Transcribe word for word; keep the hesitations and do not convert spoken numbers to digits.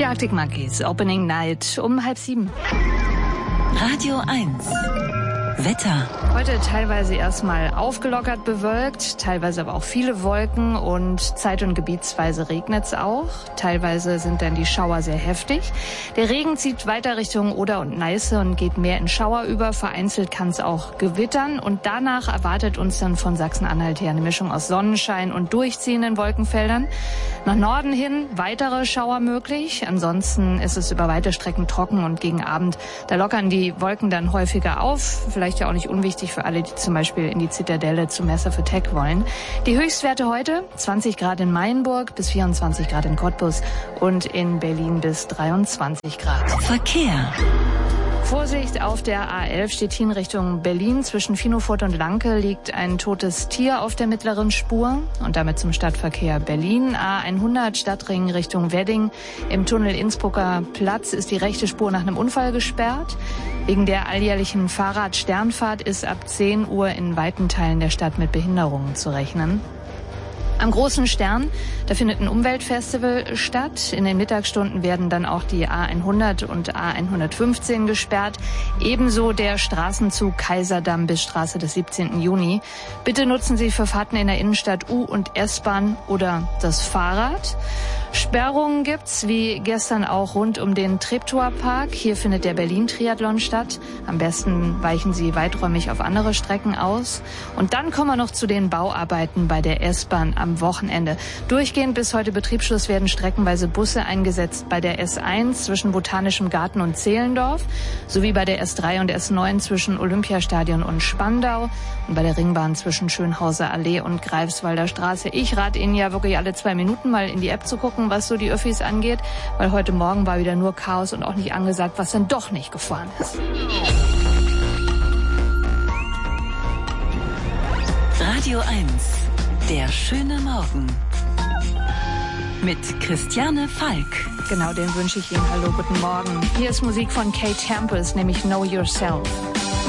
Die Arctic Monkeys, Opening Night um halb sieben. Radio eins. Wetter. Heute teilweise erstmal aufgelockert bewölkt, teilweise aber auch viele Wolken und zeit- und gebietsweise regnet es auch. Teilweise sind dann die Schauer sehr heftig. Der Regen zieht weiter Richtung Oder und Neiße und geht mehr in Schauer über. Vereinzelt kann es auch gewittern und danach erwartet uns dann von Sachsen-Anhalt her eine Mischung aus Sonnenschein und durchziehenden Wolkenfeldern. Nach Norden hin weitere Schauer möglich. Ansonsten ist es über weite Strecken trocken und gegen Abend, da lockern die Wolken dann häufiger auf. Vielleicht ja auch nicht unwichtig für alle, die zum Beispiel in die Zitadelle zu Messe für Tech wollen. Die Höchstwerte heute zwanzig Grad in Mayenburg bis vierundzwanzig Grad in Cottbus und in Berlin bis dreiundzwanzig Grad. Verkehr. Vorsicht auf der A elf Stettin Richtung Berlin. Zwischen Finofurt und Lanke liegt ein totes Tier auf der mittleren Spur und damit zum Stadtverkehr Berlin. A hundert Stadtring Richtung Wedding. Im Tunnel Innsbrucker Platz ist die rechte Spur nach einem Unfall gesperrt. Wegen der alljährlichen Fahrradsternfahrt ist ab zehn Uhr in weiten Teilen der Stadt mit Behinderungen zu rechnen. Am Großen Stern, da findet ein Umweltfestival statt. In den Mittagsstunden werden dann auch die A hundert und A hundertfünfzehn gesperrt. Ebenso der Straßenzug Kaiserdamm bis Straße des siebzehnten Juni. Bitte nutzen Sie für Fahrten in der Innenstadt U- und S-Bahn oder das Fahrrad. Sperrungen gibt's, wie gestern auch rund um den Treptower Park. Hier findet der Berlin-Triathlon statt. Am besten weichen Sie weiträumig auf andere Strecken aus. Und dann kommen wir noch zu den Bauarbeiten bei der S-Bahn am Wochenende. Durchgehend bis heute Betriebsschluss werden streckenweise Busse eingesetzt bei der S eins zwischen Botanischem Garten und Zehlendorf, sowie bei der S drei und S neun zwischen Olympiastadion und Spandau und bei der Ringbahn zwischen Schönhauser Allee und Greifswalder Straße. Ich rate Ihnen ja wirklich alle zwei Minuten mal in die App zu gucken, was so die Öffis angeht, weil heute Morgen war wieder nur Chaos und auch nicht angesagt, was dann doch nicht gefahren ist. Radio eins. Der schöne Morgen. Mit Christiane Falk. Genau, den wünsche ich Ihnen. Hallo, guten Morgen. Hier ist Musik von Kate Tempest, nämlich Know Yourself.